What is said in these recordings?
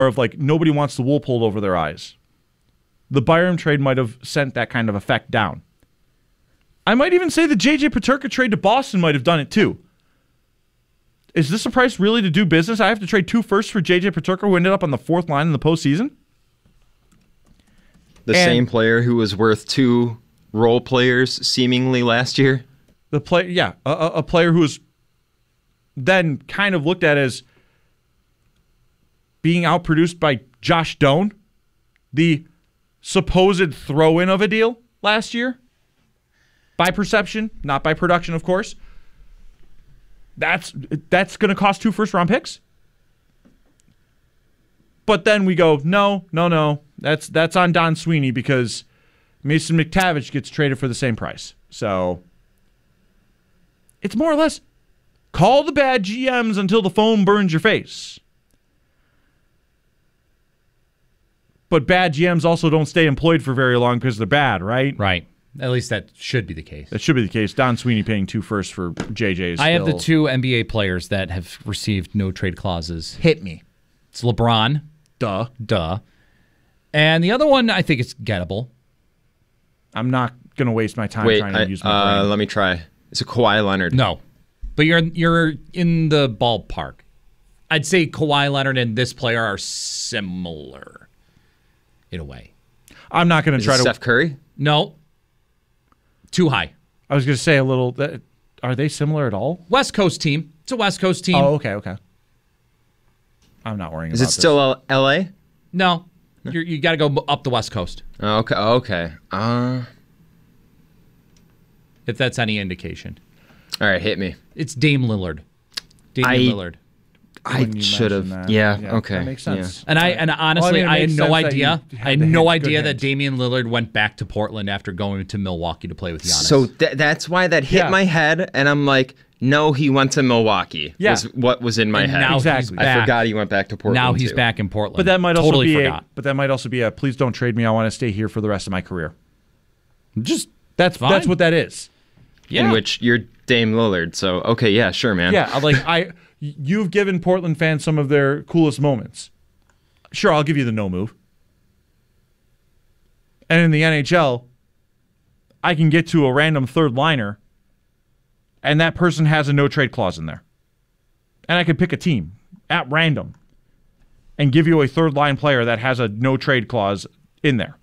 of like nobody wants the wool pulled over their eyes. The Byram trade might have sent that kind of effect down. I might even say the J.J. Peterka trade to Boston might have done it too. Is this a price really to do business? I have to trade 2 firsts for J.J. Peterka, who ended up on the 4th line in the postseason? The same player who was worth 2 role players seemingly last year? A player who was then kind of looked at as being outproduced by Josh Doan, the supposed throw-in of a deal last year. By perception, not by production, of course. That's going to cost 2 first-round picks. But then we go, no. That's on Don Sweeney because Mason McTavish gets traded for the same price. So it's more or less call the bad GMs until the phone burns your face. But bad GMs also don't stay employed for very long because they're bad, right? Right. At least that should be the case. That should be the case. Don Sweeney paying 2 firsts for JJ's. I have the 2 NBA players that have received no trade clauses. Hit me. It's LeBron. Duh. And the other one, I think it's gettable. I'm not going to waste my time trying to use my brain. Let me try. It's a Kawhi Leonard. No. But you're in the ballpark. I'd say Kawhi Leonard and this player are similar in a way. I'm not going to try to... Steph Curry? No. Too high. I was going to say a little... Are they similar at all? West Coast team. It's a West Coast team. Oh, okay. I'm not worrying about this. Is it still L.A.? No. You got to go up the West Coast. Okay. If that's any indication. All right, hit me. It's Dame Lillard. Damian Lillard. I should have. Yeah, okay. That makes sense. Yeah. And honestly, I had no idea. I had no idea that Damian Lillard went back to Portland after going to Milwaukee to play with Giannis. So that's why that hit my head, and I'm like, no, he went to Milwaukee. Yeah. Was what was in my head. Now exactly. He's back. I forgot he went back to Portland. Now he's too. back in Portland. But that might also be a please don't trade me. I want to stay here for the rest of my career. That's fine. That's what that is. Yeah. In which you're Dame Lillard. So okay, yeah, sure, man. Yeah, you've given Portland fans some of their coolest moments. Sure, I'll give you the no move. And in the NHL, I can get to a random third liner, and that person has a no trade clause in there. And I could pick a team at random and give you a third line player that has a no trade clause in there.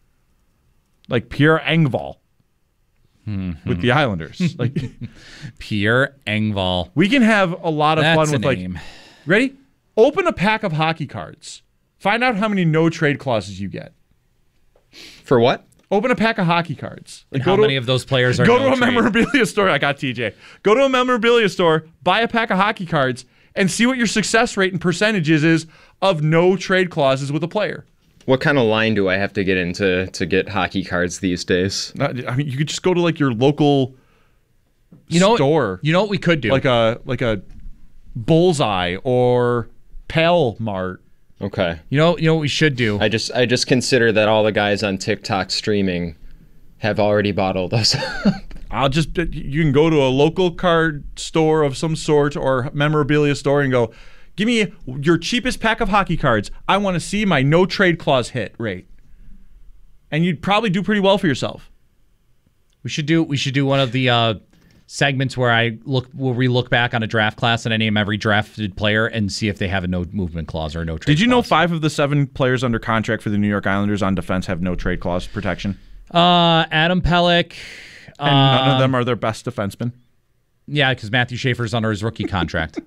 Like Pierre Engvall with the Islanders. Like Pierre Engvall. we can have a lot of That's fun a with name. Ready? Open a pack of hockey cards. Find out how many no trade clauses you get. For what? Open a pack of hockey cards. And how many of those players are Go no to a trade? memorabilia store. I got TJ. Go to a memorabilia store, buy a pack of hockey cards, and see what your success rate and percentages is of no trade clauses with a player. What kind of line do I have to get into to get hockey cards these days? I mean, you could just go to like your local store. You know what we could do? Like a Bullseye or Pal Mart. Okay. You know what we should do? I just consider that all the guys on TikTok streaming have already bottled us. You can go to a local card store of some sort or memorabilia store and go, give me your cheapest pack of hockey cards. I want to see my no trade clause hit rate. And you'd probably do pretty well for yourself. We should do one of the segments where we look back on a draft class and I name every drafted player and see if they have a no movement clause or a no trade clause. Did you know 5 of the 7 players under contract for the New York Islanders on defense have no trade clause protection? Adam Pelech. And none of them are their best defensemen? Yeah, because Matthew Schaefer's under his rookie contract.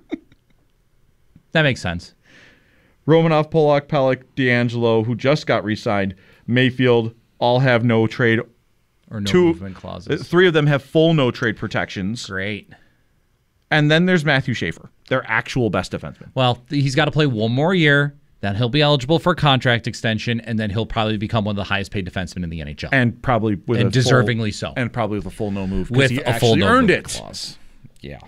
That makes sense. Romanov, Polak, Pelech, D'Angelo, who just got re-signed, Mayfield, all have no trade or no movement clauses. 3 of them have full no trade protections. Great. And then there's Matthew Schaefer, their actual best defenseman. Well, he's got to play one more year. Then he'll be eligible for a contract extension, and then he'll probably become one of the highest paid defensemen in the NHL. And probably with a deservingly so. And probably with a full no move with he a full no earned move it. Clause. Yeah.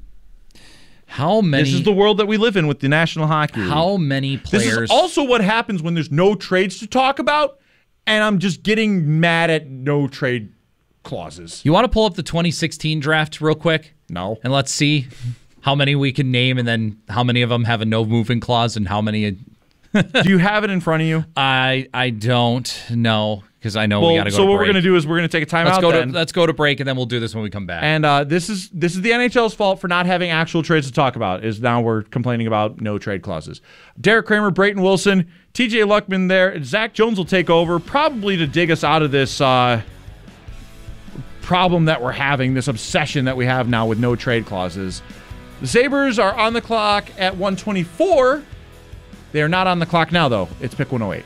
How many? This is the world that we live in with the National Hockey League. How many players? This is also what happens when there's no trades to talk about, and I'm just getting mad at no trade clauses. You want to pull up the 2016 draft real quick? No. And let's see how many we can name, and then how many of them have a no moving clause, and how many Do you have it in front of you? I don't know because I know we got to go. So to what break. we're gonna do is we're gonna take a timeout. Let's go to break, and then we'll do this when we come back. And this is the NHL's fault for not having actual trades to talk about. Is now we're complaining about no trade clauses. Derek Kramer, Brayton Wilson, T.J. Luckman there. Zach Jones will take over probably to dig us out of this problem that we're having, this obsession that we have now with no trade clauses. The Sabres are on the clock at 1:24. They are not on the clock now, though. It's Pick 108.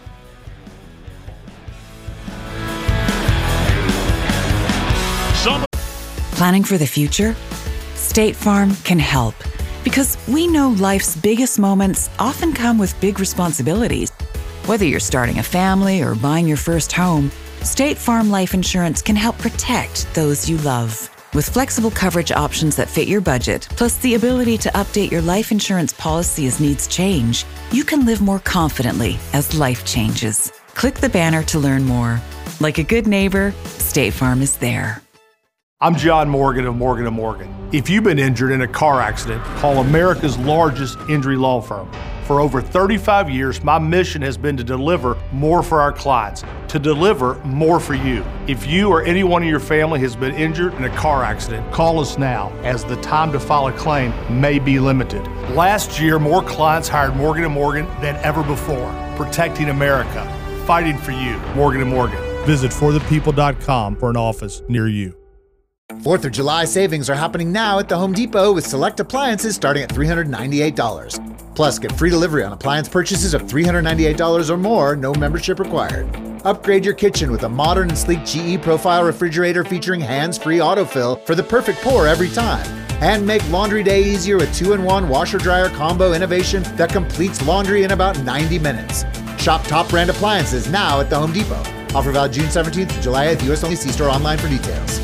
Planning for the future? State Farm can help. Because we know life's biggest moments often come with big responsibilities. Whether you're starting a family or buying your first home, State Farm Life Insurance can help protect those you love. With flexible coverage options that fit your budget, plus the ability to update your life insurance policy as needs change, you can live more confidently as life changes. Click the banner to learn more. Like a good neighbor, State Farm is there. I'm John Morgan of Morgan & Morgan. If you've been injured in a car accident, call America's largest injury law firm. For over 35 years, my mission has been to deliver more for our clients, to deliver more for you. If you or anyone in your family has been injured in a car accident, call us now, as the time to file a claim may be limited. Last year, more clients hired Morgan & Morgan than ever before, protecting America, fighting for you. Morgan & Morgan. Visit forthepeople.com for an office near you. 4th of July savings are happening now at the Home Depot with select appliances starting at $398. Plus, get free delivery on appliance purchases of $398 or more, no membership required. Upgrade your kitchen with a modern and sleek GE Profile refrigerator featuring hands-free autofill for the perfect pour every time. And make laundry day easier with 2-in-1 washer-dryer combo innovation that completes laundry in about 90 minutes. Shop top brand appliances now at the Home Depot. Offer valid June 17th to July 8th. U.S. only. See store online for details.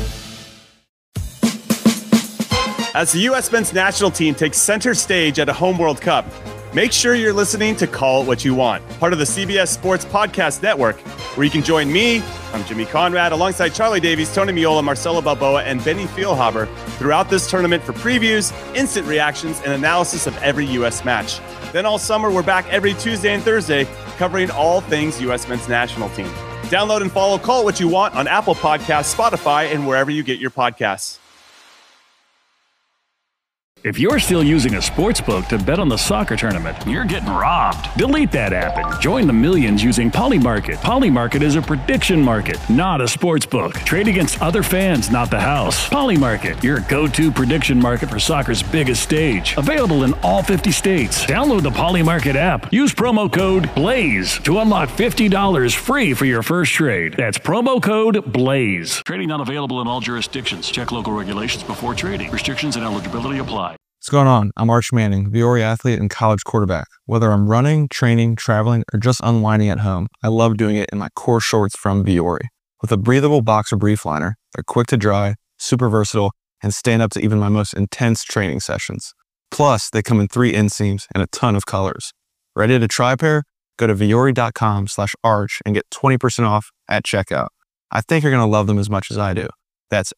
As the U.S. men's national team takes center stage at a home World Cup, make sure you're listening to Call It What You Want, part of the CBS Sports Podcast Network, where you can join me, I'm Jimmy Conrad, alongside Charlie Davies, Tony Miola, Marcelo Balboa, and Benny Feilhaber throughout this tournament for previews, instant reactions, and analysis of every U.S. match. Then all summer, we're back every Tuesday and Thursday covering all things U.S. men's national team. Download and follow Call It What You Want on Apple Podcasts, Spotify, and wherever you get your podcasts. If you're still using a sportsbook to bet on the soccer tournament, you're getting robbed. Delete that app and join the millions using Polymarket. Polymarket is a prediction market, not a sportsbook. Trade against other fans, not the house. Polymarket, your go-to prediction market for soccer's biggest stage. Available in all 50 states. Download the Polymarket app. Use promo code BLAZE to unlock $50 free for your first trade. That's promo code BLAZE. Trading not available in all jurisdictions. Check local regulations before trading. Restrictions and eligibility apply. What's going on? I'm Arch Manning, Viore athlete and college quarterback. Whether I'm running, training, traveling, or just unwinding at home, I love doing it in my core shorts from Viore. With a breathable boxer brief liner, they're quick to dry, super versatile, and stand up to even my most intense training sessions. Plus, they come in 3 inseams and a ton of colors. Ready to try a pair? Go to viore.com/arch and get 20% off at checkout. I think you're going to love them as much as I do. That's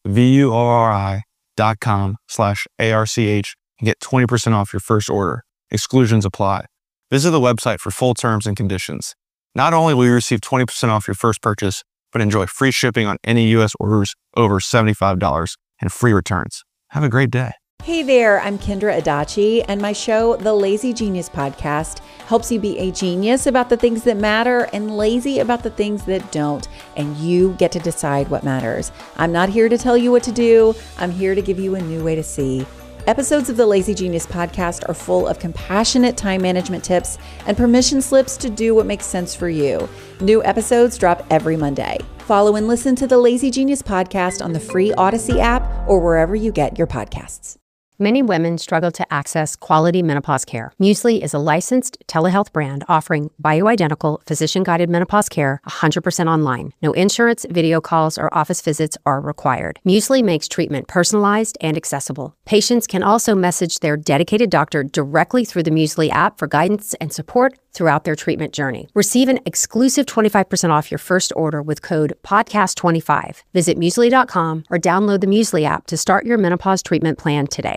VUORI.com/ARCH and get 20% off your first order. Exclusions apply. Visit the website for full terms and conditions. Not only will you receive 20% off your first purchase, but enjoy free shipping on any U.S. orders over $75 and free returns. Have a great day. Hey there, I'm Kendra Adachi, and my show, The Lazy Genius Podcast, helps you be a genius about the things that matter and lazy about the things that don't, and you get to decide what matters. I'm not here to tell you what to do. I'm here to give you a new way to see. Episodes of the Lazy Genius Podcast are full of compassionate time management tips and permission slips to do what makes sense for you. New episodes drop every Monday. Follow and listen to the Lazy Genius Podcast on the free Odyssey app or wherever you get your podcasts. Many women struggle to access quality menopause care. Muesli is a licensed telehealth brand offering bioidentical, physician-guided menopause care 100% online. No insurance, video calls, or office visits are required. Muesli makes treatment personalized and accessible. Patients can also message their dedicated doctor directly through the Muesli app for guidance and support throughout their treatment journey. Receive an exclusive 25% off your first order with code podcast25. Visit muesli.com or download the Muesli app to start your menopause treatment plan today.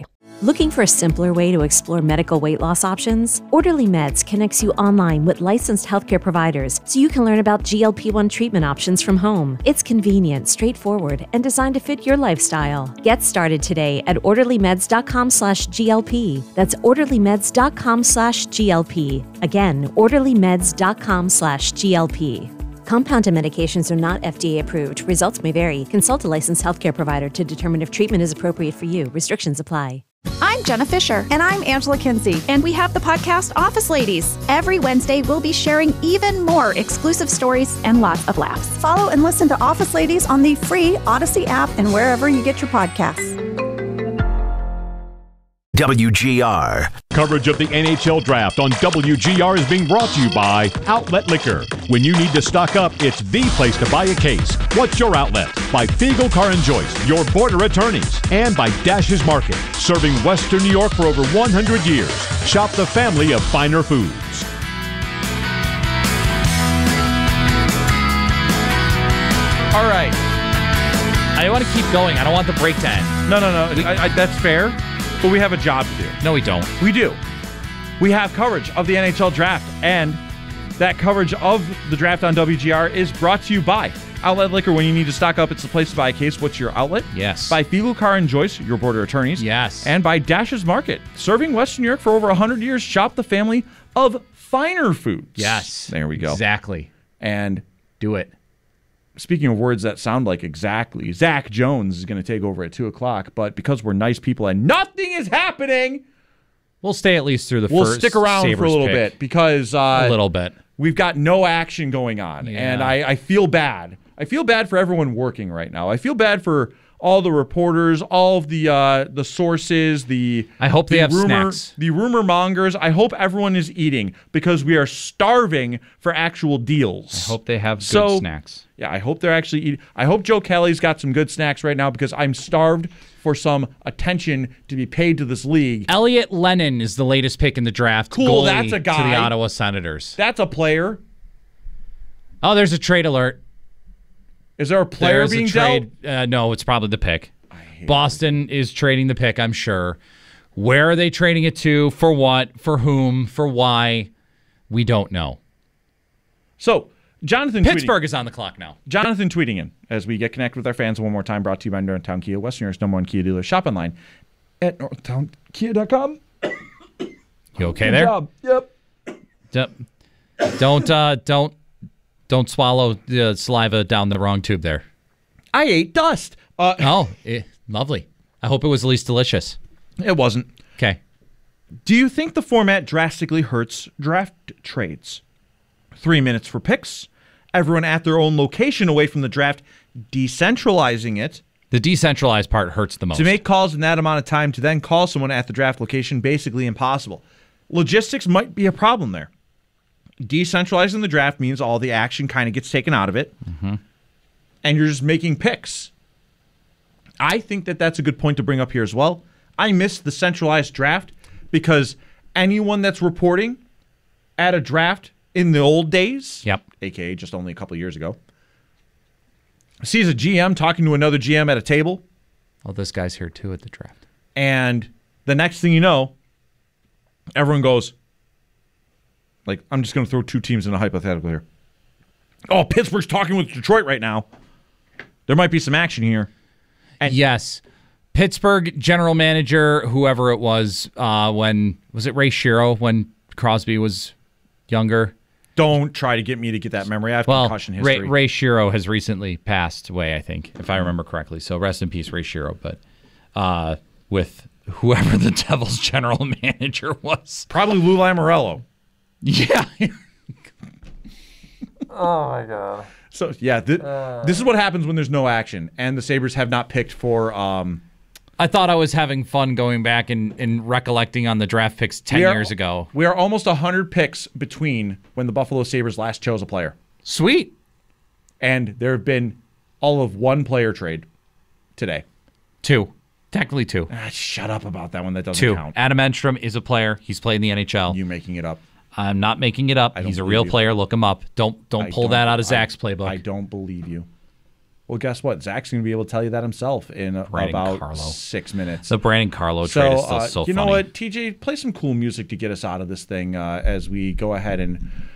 Looking for a simpler way to explore medical weight loss options? Orderly Meds connects you online with licensed healthcare providers so you can learn about GLP-1 treatment options from home. It's convenient, straightforward, and designed to fit your lifestyle. Get started today at orderlymeds.com/GLP. That's orderlymeds.com/GLP. Again, orderlymeds.com/GLP. Compounded medications are not FDA approved. Results may vary. Consult a licensed healthcare provider to determine if treatment is appropriate for you. Restrictions apply. I'm Jenna Fisher. And I'm Angela Kinsey. And we have the podcast Office Ladies. Every Wednesday, we'll be sharing even more exclusive stories and lots of laughs. Follow and listen to Office Ladies on the free Odyssey app and wherever you get your podcasts. WGR. Coverage of the NHL Draft on WGR is being brought to you by Outlet Liquor. When you need to stock up, it's the place to buy a case. What's your outlet? By Fiegel Car and Joyce, your border attorneys. And by Dash's Market, serving Western New York for over 100 years. Shop the family of finer foods. All right. I want to keep going. I don't want the break to end. No. That's fair. But we have a job to do. No, we don't. We do. We have coverage of the NHL Draft, and that coverage of the draft on WGR is brought to you by Outlet Liquor. When you need to stock up, it's the place to buy a case. What's your outlet? Yes. By Fiegel Car and Joyce, your border attorneys. Yes. And by Dash's Market, serving Western New York for over 100 years. Shop the family of finer foods. Yes. There we go. Exactly. And do it. Speaking of words that sound like exactly, Zach Jones is going to take over at 2 o'clock, but because we're nice people and nothing is happening, we'll stay at least through the we'll first stick around Sabres for a little pick. bit because a little bit. We've got no action going on, and I feel bad. I feel bad for everyone working right now. I feel bad for all the reporters, all of the sources, I hope they have snacks. The rumor mongers. I hope everyone is eating because we are starving for actual deals. I hope they have good snacks. Yeah, I hope they're actually eating. I hope Joe Kelly's got some good snacks right now because I'm starved for some attention to be paid to this league. Elliot Lennon is the latest pick in the draft. Cool, goalie that's a guy. To the Ottawa Senators. That's a player. Oh, there's a trade alert. Is there a player There's being a trade. No, it's probably the pick. Boston is trading the pick, I'm sure. Where are they trading it to? For what? For whom? For why? We don't know. So, Jonathan Pittsburgh is on the clock now. Jonathan tweeting in as we get connected with our fans one more time. Brought to you by Northtown Kia, Western New York's #1 Kia dealer. Shop online at northtownkia.com. You okay Good there? job. Yep. Don't swallow the saliva down the wrong tube there. I ate dust. Lovely. I hope it was at least delicious. It wasn't. Okay. Do you think the format drastically hurts draft trades? 3 minutes for picks, everyone at their own location away from the draft, decentralizing it. The decentralized part hurts the most. To make calls in that amount of time to then call someone at the draft location, basically impossible. Logistics might be a problem there. Decentralizing the draft means all the action kind of gets taken out of it, and you're just making picks. I think that that's a good point to bring up here as well. I miss the centralized draft because anyone that's reporting at a draft in the old days, aka just only a couple of years ago, sees a GM talking to another GM at a table. Oh, this guy's here too at the draft. And the next thing you know, everyone goes, like, I'm just going to throw two teams in a hypothetical here. Oh, Pittsburgh's talking with Detroit right now. There might be some action here. And yes. Pittsburgh general manager, whoever it was, when, was it Ray Shero when Crosby was younger? Don't try to get me to get that memory. I have concussion history. Ray Shero has recently passed away, I think, if I remember correctly. So rest in peace, Ray Shero. But with whoever the Devils general manager was. Probably Lou Lamoriello. Yeah. Oh, my God. So, yeah, this is what happens when there's no action, and the Sabres have not picked for... I thought I was having fun going back and recollecting on the draft picks 10 years ago. We are almost 100 picks between when the Buffalo Sabres last chose a player. Sweet. And there have been all of one player trade today. Two. Technically two. Shut up about that one. That doesn't count. Adam Enstrom is a player. He's played in the NHL. You making it up. I'm not making it up. He's a real player. Look him up. Don't pull that out of Zach's playbook. I don't believe you. Well, guess what? Zach's going to be able to tell you that himself in about 6 minutes. The Brandon Carlo trade is still so funny. You know what, TJ, play some cool music to get us out of this thing as we go ahead and